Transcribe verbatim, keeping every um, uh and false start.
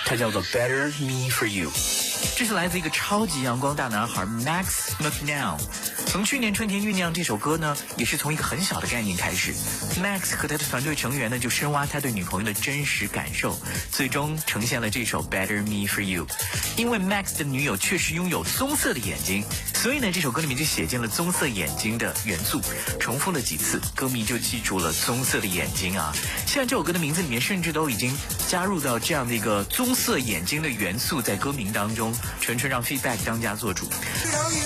它叫做 Better Me For You。 这是来自一个超级阳光大男孩 Max McNown。从去年春天酝酿这首歌呢，也是从一个很小的概念开始。Max 和他的团队成员呢，就深挖他对女朋友的真实感受，最终呈现了这首 Better Me For You。因为 Max 的女友确实拥有棕色的眼睛，所以呢，这首歌里面就写进了棕色眼睛的元素，重复了几次，歌迷就记住了棕色的眼睛啊。现在这首歌的名字里面甚至都已经加入到这样的一个棕色眼睛的元素在歌名当中，纯纯让 feedback 当家做主。